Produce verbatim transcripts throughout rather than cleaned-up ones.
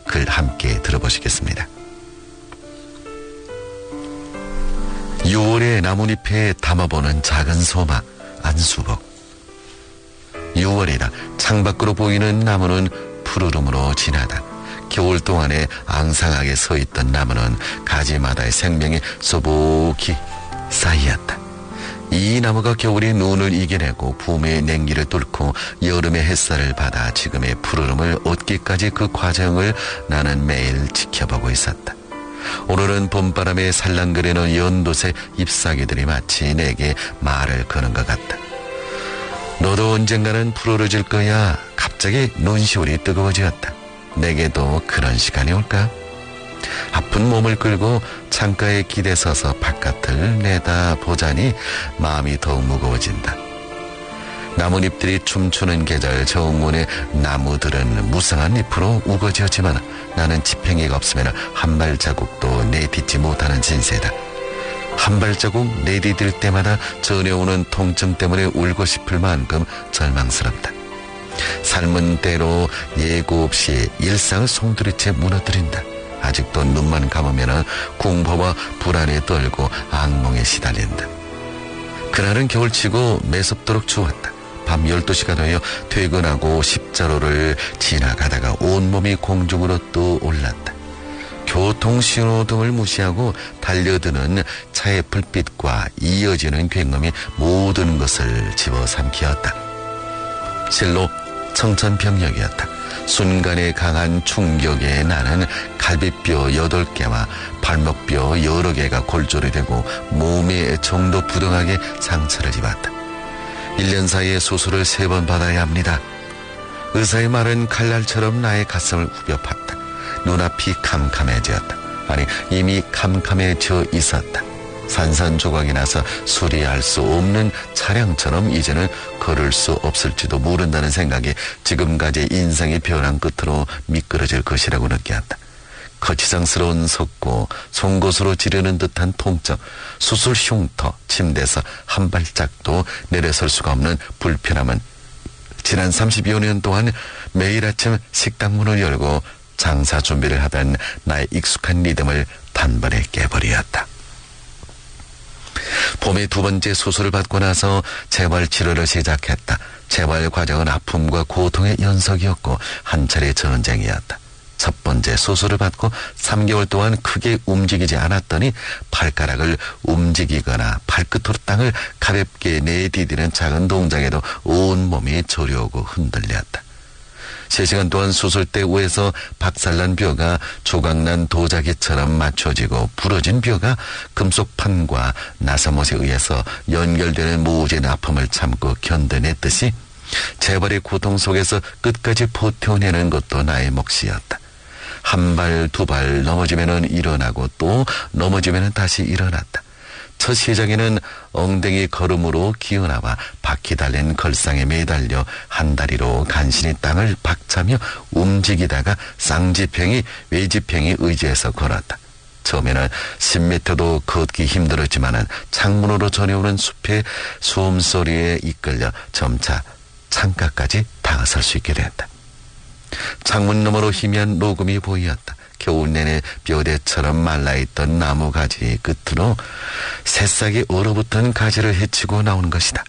글 함께 들어보시겠습니다. 유월의 나뭇잎에 담아보는 작은 소마 안수복. 유월이라 창밖으로 보이는 나무는 푸르름으로 진하다. 겨울 동안에 앙상하게 서있던 나무는 가지마다의 생명이 소복히 쌓였다. 이 나무가 겨울의 눈을 이겨내고 봄의 냉기를 뚫고 여름의 햇살을 받아 지금의 푸르름을 얻기까지 그 과정을 나는 매일 지켜보고 있었다. 오늘은 봄바람에 살랑거리는 연도새 잎사귀들이 마치 내게 말을 거는 것 같다. 너도 언젠가는 푸르러질 거야. 갑자기 눈시울이 뜨거워지었다. 내게도 그런 시간이 올까? 아픈 몸을 끌고 창가에 기대 서서 바깥을 내다보자니 마음이 더욱 무거워진다. 나뭇잎들이 춤추는 계절 정원의 나무들은 무성한 잎으로 우거지었지만 나는 지팽이가 없으면 한 발자국도 내딛지 못하는 진세다. 한 발자국 내디딜 때마다 전해오는 통증 때문에 울고 싶을 만큼 절망스럽다. 삶은 때로 예고 없이 일상을 송두리째 무너뜨린다. 아직도 눈만 감으면 공포와 불안에 떨고 악몽에 시달린다. 그날은 겨울치고 매섭도록 추웠다. 밤 열두 시가 되어 퇴근하고 십자로를 지나가다가 온몸이 공중으로 떠올랐다. 교통신호등을 무시하고 달려드는 차의 불빛과 이어지는 굉음이 모든 것을 집어삼키었다. 실로 청천벽력이었다. 순간의 강한 충격에 나는 갈비뼈 여덟 개와 발목뼈 여러 개가 골절이 되고 몸에 정도 부등하게 상처를 입었다. 일 년 사이에 수술을 세 번 받아야 합니다. 의사의 말은 칼날처럼 나의 가슴을 후벼 팠다. 눈앞이 캄캄해졌다. 아니, 이미 캄캄해져 있었다. 산산조각이 나서 수리할 수 없는 차량처럼 이제는 걸을 수 없을지도 모른다는 생각이 지금까지 인생의 변한 끝으로 미끄러질 것이라고 느꼈다. 거치장스러운 석고, 송곳으로 지르는 듯한 통증, 수술 흉터, 침대에서 한 발짝도 내려설 수가 없는 불편함은 지난 삼십여 년 동안 매일 아침 식당 문을 열고 장사 준비를 하던 나의 익숙한 리듬을 단번에 깨버렸다. 봄에 두 번째 수술을 받고 나서 재활 치료를 시작했다. 재활 과정은 아픔과 고통의 연속이었고 한 차례 전쟁이었다. 첫 번째 수술을 받고 삼 개월 동안 크게 움직이지 않았더니 발가락을 움직이거나 발끝으로 땅을 가볍게 내디디는 작은 동작에도 온몸이 저려오고 흔들렸다. 세 시간 동안 수술대 위에서 박살난 뼈가 조각난 도자기처럼 맞춰지고 부러진 뼈가 금속판과 나사못에 의해서 연결되는 모진 아픔을 참고 견뎌냈듯이 재발의 고통 속에서 끝까지 버텨내는 것도 나의 몫이었다. 한 발, 두 발 넘어지면은 일어나고 또 넘어지면은 다시 일어났다. 첫 시작에는 엉덩이 걸음으로 기어나와 바퀴 달린 걸상에 매달려 한 다리로 간신히 땅을 박차며 움직이다가 쌍지팽이, 외지팽이 의지해서 걸었다. 처음에는 십 미터도 걷기 힘들었지만은 창문으로 전해오는 숲의 소음소리에 이끌려 점차 창가까지 다가설 수 있게 됐다. 창문 너머로 희미한 녹음이 보였다. 겨울 내내 뼈대처럼 말라있던 나무가지 끝으로 새싹이 얼어붙은 가지를 헤치고 나오는 것이다.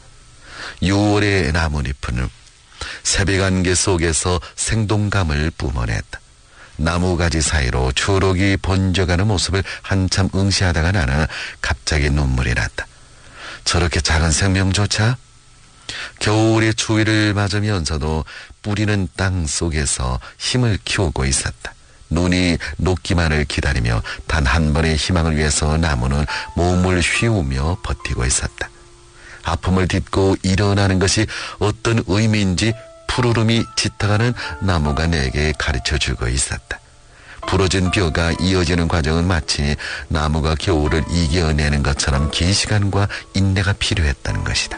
유월의 나뭇잎은 새벽 안개 속에서 생동감을 뿜어냈다. 나무가지 사이로 초록이 번져가는 모습을 한참 응시하다가 나는 갑자기 눈물이 났다. 저렇게 작은 생명조차 겨울의 추위를 맞으면서도 뿌리는 땅 속에서 힘을 키우고 있었다. 눈이 녹기만을 기다리며 단 한 번의 희망을 위해서 나무는 몸을 휘우며 버티고 있었다. 아픔을 딛고 일어나는 것이 어떤 의미인지 푸르름이 짙어가는 나무가 내게 가르쳐주고 있었다. 부러진 뼈가 이어지는 과정은 마치 나무가 겨울을 이겨내는 것처럼 긴 시간과 인내가 필요했다는 것이다.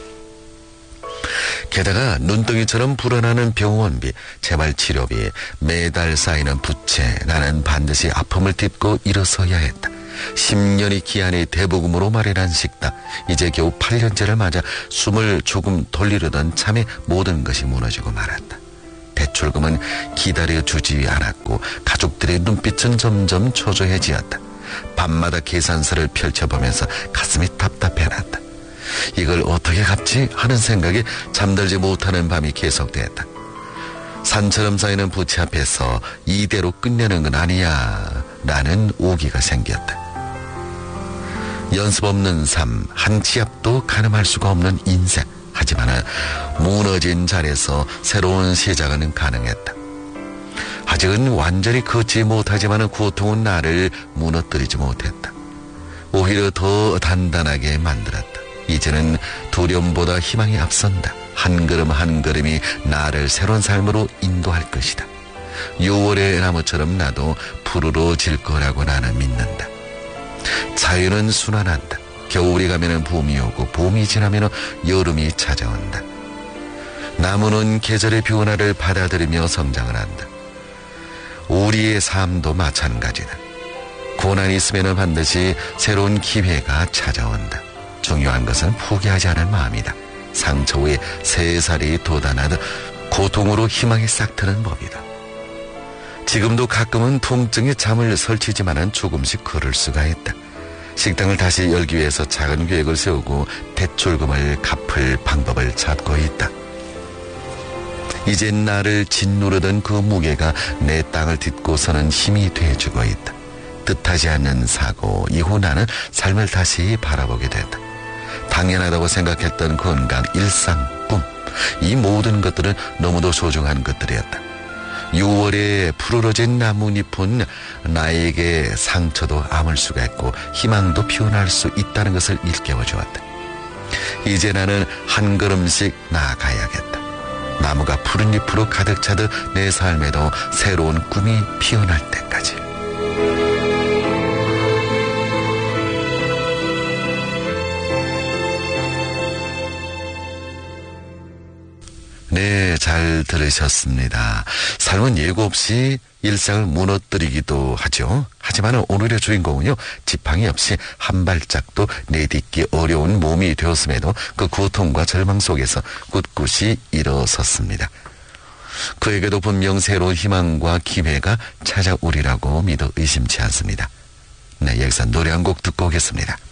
게다가 눈덩이처럼 불어나는 병원비, 재활치료비, 매달 쌓이는 부채, 나는 반드시 아픔을 딛고 일어서야 했다. 십 년이 기한의 대부금으로 마련한 식당, 이제 겨우 팔 년째를 맞아 숨을 조금 돌리려던 참에 모든 것이 무너지고 말았다. 대체 대출금은 기다려주지 않았고 가족들의 눈빛은 점점 초조해지었다. 밤마다 계산서를 펼쳐보면서 가슴이 답답해났다. 이걸 어떻게 갚지 하는 생각에 잠들지 못하는 밤이 계속됐다. 산처럼 쌓이는 부채 앞에서 이대로 끝내는 건 아니야 라는 오기가 생겼다. 연습 없는 삶, 한 치 앞도 가늠할 수가 없는 인생. 하지만 무너진 자리에서 새로운 시작은 가능했다. 아직은 완전히 걷지 못하지만 고통은 나를 무너뜨리지 못했다. 오히려 더 단단하게 만들었다. 이제는 두려움보다 희망이 앞선다. 한 걸음 한 걸음이 나를 새로운 삶으로 인도할 것이다. 유월의 나무처럼 나도 푸르러질 거라고 나는 믿는다. 자연은 순환한다. 겨울이 가면은 봄이 오고 봄이 지나면은 여름이 찾아온다. 나무는 계절의 변화를 받아들이며 성장을 한다. 우리의 삶도 마찬가지다. 고난이 있으면 반드시 새로운 기회가 찾아온다. 중요한 것은 포기하지 않을 마음이다. 상처 후에 새살이 돋아나듯 고통으로 희망이 싹 트는 법이다. 지금도 가끔은 통증에 잠을 설치지만은 조금씩 걸을 수가 있다. 식당을 다시 열기 위해서 작은 계획을 세우고 대출금을 갚을 방법을 찾고 있다. 이젠 나를 짓누르던 그 무게가 내 땅을 딛고 서는 힘이 돼주고 있다. 뜻하지 않는 사고 이후 나는 삶을 다시 바라보게 됐다. 당연하다고 생각했던 건강, 일상, 꿈, 이 모든 것들은 너무도 소중한 것들이었다. 유월에 푸르러진 나뭇잎은 나에게 상처도 아물 수가 있고 희망도 피어날 수 있다는 것을 일깨워주었다. 이제 나는 한 걸음씩 나아가야겠다. 나무가 푸른 잎으로 가득 차듯 내 삶에도 새로운 꿈이 피어날 때까지. 네, 잘 들으셨습니다. 삶은 예고 없이 일상을 무너뜨리기도 하죠. 하지만 오늘의 주인공은요, 지팡이 없이 한 발짝도 내딛기 어려운 몸이 되었음에도 그 고통과 절망 속에서 꿋꿋이 일어섰습니다. 그에게도 분명 새로운 희망과 기회가 찾아오리라고 믿어 의심치 않습니다. 네, 여기서 노래 한 곡 듣고 오겠습니다.